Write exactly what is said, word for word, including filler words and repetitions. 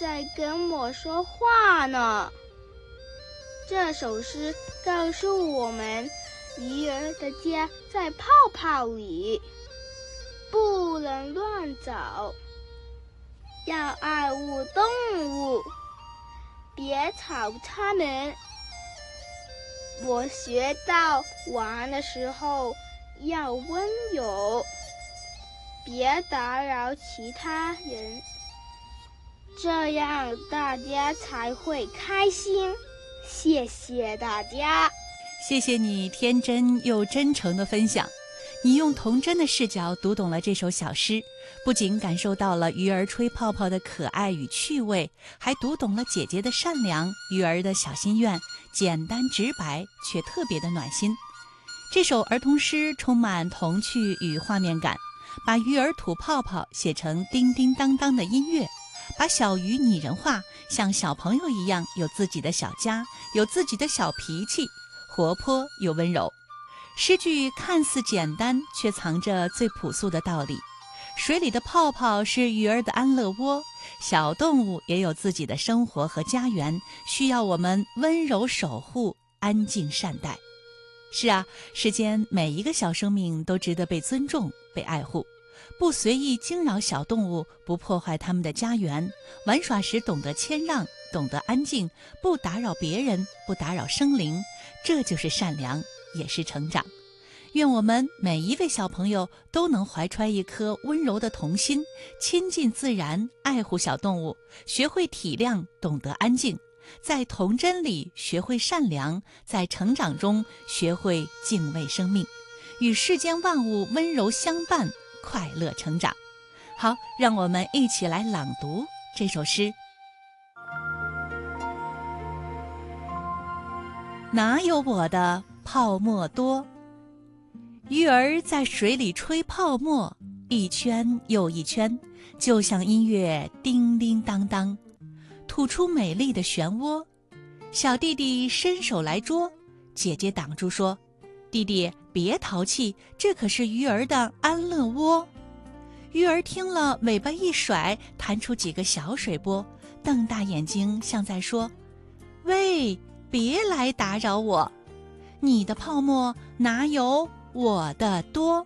在跟我说话呢。这首诗告诉我们，鱼儿的家在泡泡里，不能乱走，要爱护动物，别吵它们。我学到玩的时候要温柔，别打扰其他人，这样大家才会开心。谢谢大家。 谢谢你天真又真诚的分享，你用童真的视角读懂了这首小诗，不仅感受到了鱼儿吹泡泡的可爱与趣味，还读懂了姐姐的善良，鱼儿的小心愿，简单直白却特别的暖心。这首儿童诗充满童趣与画面感，把鱼儿吐泡泡写成叮叮当当的音乐，把小鱼拟人化，像小朋友一样有自己的小家，有自己的小脾气，活泼又温柔。诗句看似简单，却藏着最朴素的道理。水里的泡泡是鱼儿的安乐窝，小动物也有自己的生活和家园，需要我们温柔守护，安静善待。是啊，世间每一个小生命都值得被尊重，被爱护。不随意惊扰小动物，不破坏它们的家园，玩耍时懂得谦让，懂得安静，不打扰别人，不打扰生灵，这就是善良，也是成长。愿我们每一位小朋友都能怀揣一颗温柔的童心，亲近自然，爱护小动物，学会体谅，懂得安静，在童真里学会善良，在成长中学会敬畏生命，与世间万物温柔相伴，快乐成长。好，让我们一起来朗读这首诗。哪有我的泡沫多？鱼儿在水里吹泡沫，一圈又一圈，就像音乐叮叮当当，吐出美丽的漩涡。小弟弟伸手来捉，姐姐挡住说：弟弟别淘气，这可是鱼儿的安乐窝。鱼儿听了，尾巴一甩，弹出几个小水波，瞪大眼睛像在说：喂，别来打扰我，你的泡沫哪有我的多。